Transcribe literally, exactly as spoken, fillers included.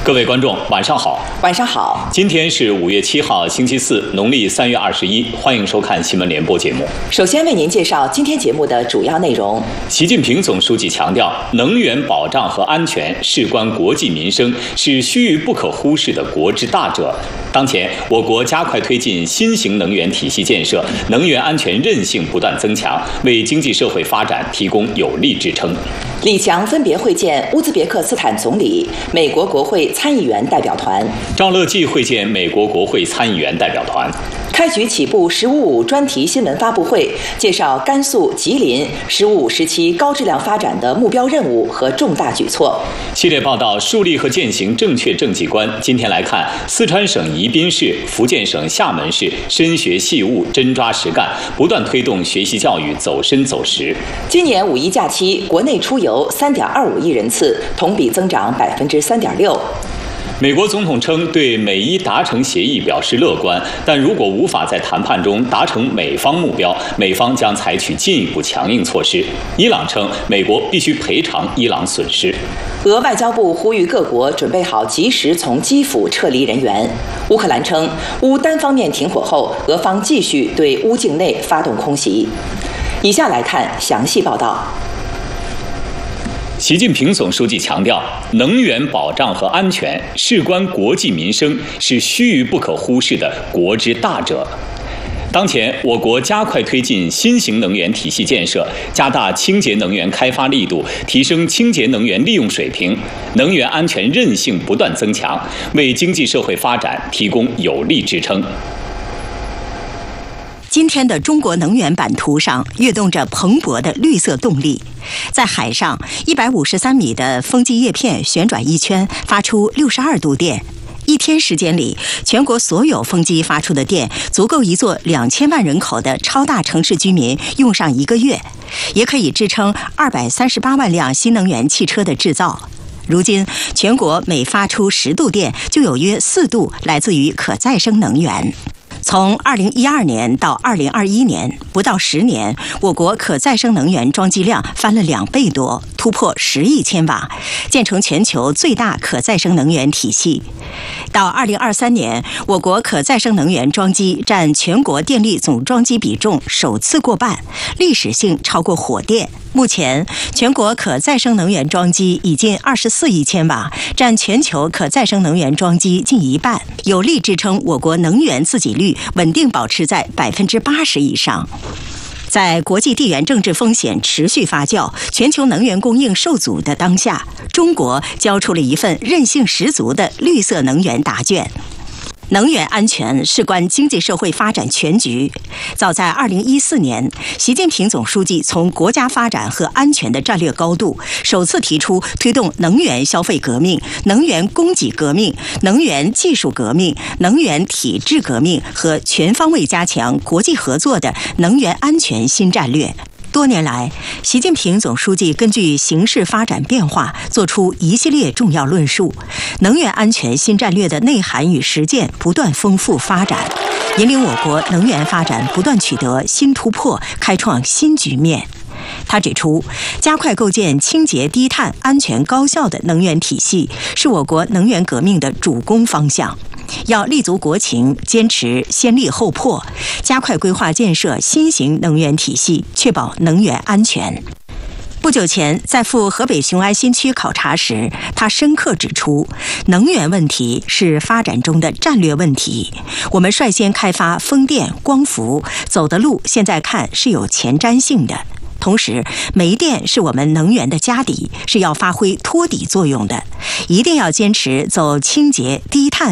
各位观众，晚上好。 晚上好。 今天是五月七号，星期四，农历三月二十一。欢迎收看新闻联播节目。 首先为您介绍今天节目的主要内容。 习近平总书记强调，能源保障和安全事关国计民生，是须臾不可忽视的国之大者。当前，我国加快推进新型能源体系建设，能源安全韧性不断增强，为经济社会发展提供有力支撑。 李强分别会见乌兹别克斯坦总理、美国国会参议员代表团。 赵乐际会见美国国会参议员代表团。 开局起步“十五五”专题新闻发布会，介绍甘肃、吉林“十五五”时期高质量发展的目标任务和重大举措。 系列报道树立和践行正确政绩观。今天来看，四川省宜宾市、福建省厦门市深学细悟、真抓实干，不断推动学习教育走深走实。 今年五一假期，国内出游三点二五亿人次，同比增长百分之三点六。 美国总统称对美伊达成协议表示乐观，但如果无法在谈判中达成美方目标，美方将采取进一步强硬措施。伊朗称美国必须赔偿伊朗损失。 俄外交部呼吁各国准备好及时从基辅撤离人员。乌克兰称乌单方面停火后，俄方继续对乌境内发动空袭。以下来看详细报道。 习近平总书记强调，能源保障和安全事关国计民生，是须臾不可忽视的国之大者。当前，我国加快推进新型能源体系建设，加大清洁能源开发力度，提升清洁能源利用水平，能源安全韧性不断增强，为经济社会发展提供有力支撑。 今天的中国能源版图上跃动着蓬勃的绿色动力。在海上，一百五十三米的风机叶片旋转一圈，发出六十二度电。一天时间里，全国所有风机发出的电足够一座两千万人口的超大城市居民用上一个月，也可以支撑二百三十八万辆新能源汽车的制造。如今，全国每发出十度电，就有约四度来自于可再生能源。从二零一二年到二零二一年，不到十年，我国可再生能源装机量翻了两倍多，突破十亿千瓦，建成全球最大可再生能源体系。到二零二三年，我国可再生能源装机占全国电力总装机比重首次过半，历史性超过火电。目前，全国可再生能源装机已近二十四亿千瓦，占全球可再生能源装机近一半，有力支撑我国能源自给率稳定保持在百分之八十以上。在国际地缘政治风险持续发酵、全球能源供应受阻的当下，中国交出了一份韧性十足的绿色能源答卷。能源安全事关经济社会发展全局。早在二零一四年，习近平总书记从国家发展和安全的战略高度，首次提出推动能源消费革命、能源供给革命、能源技术革命、能源体制革命和全方位加强国际合作的能源安全新战略。多年来，习近平总书记根据形势发展变化，作出一系列重要论述。能源安全新战略的内涵与实践不断丰富发展，引领我国能源发展不断取得新突破，开创新局面。他指出，加快构建清洁、低碳、安全、高效的能源体系，是我国能源革命的主攻方向。要立足国情，坚持先立后破，加快规划建设新型能源体系，确保能源安全。不久前，在赴河北雄安新区考察时，他深刻指出，能源问题是发展中的战略问题。我们率先开发风电、光伏，走的路现在看是有前瞻性的。同时，煤电是我们能源的家底，是要发挥托底作用的。一定要坚持走清洁、低碳、